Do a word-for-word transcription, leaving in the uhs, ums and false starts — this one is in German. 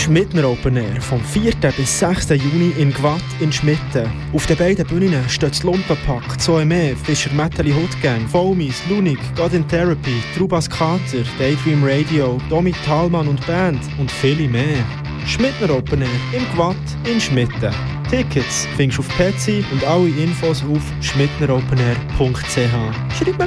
Schmidtner Open Air vom vierten bis sechsten Juni in Gwatt in Schmitten. Auf den beiden Bühnen steht das Lumpenpack, Zoeme, Fischer Metalli Hutgang, Foamies, Lunik, God in Therapy, Trubas Kater, Daydream Radio, Domi Thalmann und Band und viele mehr. Schmidtner Open Air im Gwatt in Schmitten. Tickets findest du auf Petsy und alle Infos auf schmidtneropenair punkt c h. Schreib mir